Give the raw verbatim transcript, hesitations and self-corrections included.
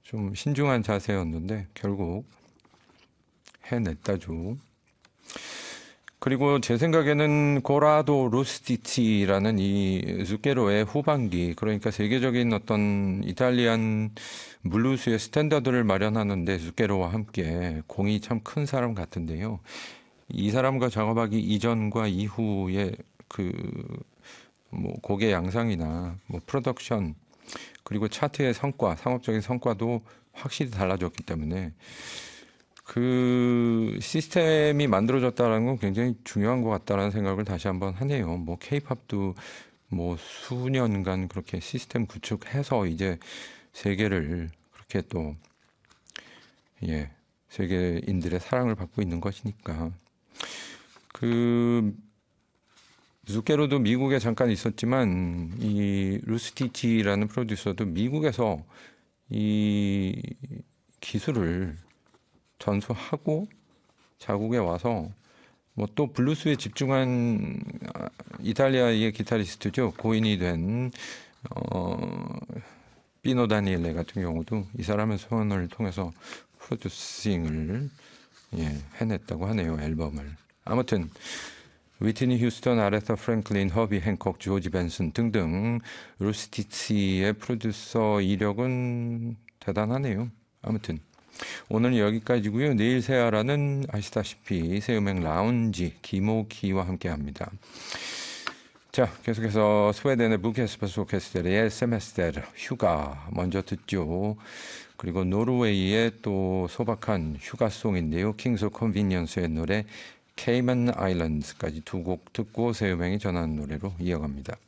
좀 신중한 자세였는데 결국 해냈다죠. 그리고 제 생각에는 고라도 루스티치라는 이 zucchero의 후반기, 그러니까 세계적인 어떤 이탈리안 블루스의 스탠다드를 마련하는데 zucchero와 함께 공이 참 큰 사람 같은데요. 이 사람과 작업하기 이전과 이후의 그 뭐 곡의 양상이나 뭐 프로덕션, 그리고 차트의 성과, 상업적인 성과도 확실히 달라졌기 때문에 그 시스템이 만들어졌다는 건 굉장히 중요한 것 같다는 생각을 다시 한번 하네요. 뭐 케이팝도 뭐 수년간 그렇게 시스템 구축해서 이제 세계를 그렇게 또 예, 세계인들의 사랑을 받고 있는 것이니까. 그 zucchero도 미국에 잠깐 있었지만 이 루스티치라는 프로듀서도 미국에서 이 기술을 전수하고 자국에 와서 뭐 또 블루스에 집중한 이탈리아의 기타리스트죠. 고인이 된 어, 피노 다니엘레 같은 경우도 이 사람의 소원을 통해서 프로듀싱을 예, 해냈다고 하네요. 앨범을. 아무튼 위트니 휴스턴, 아레사 프랭클린, 허비 행콕, 조지 벤슨 등등 루스티치의 프로듀서 이력은 대단하네요. 아무튼 오늘 여기까지고요. 내일 새하라는 아시다시피 새음악 라운지 김호키와 함께합니다. 자, 계속해서 스웨덴의 부케스퍼스 오케스트라의 세메스테르 휴가 먼저 듣죠. 그리고 노르웨이의 또 소박한 휴가송인데요. 킹스 오브 컨비니언스의 노래 케이먼 아일랜드까지 두 곡 듣고 새음악이 전하는 노래로 이어갑니다.